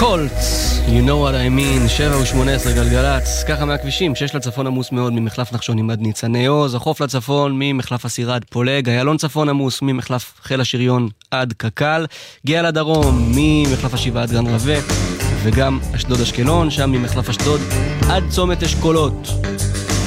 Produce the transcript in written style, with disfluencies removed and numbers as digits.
קולטס, you know what I mean, 7:18 גלגלץ, ככה מהכבישים, 6 לצפון עמוס מאוד ממחלף נחשון עד ניצני עוז, החוף לצפון ממחלף הסירה עד פולג, איילון צפון עמוס ממחלף חיל השריון עד קקל, גאה לדרום ממחלף השבעה עד גן רווה, וגם אשדוד אשקלון, שם ממחלף אשדוד עד צומת אשכולות.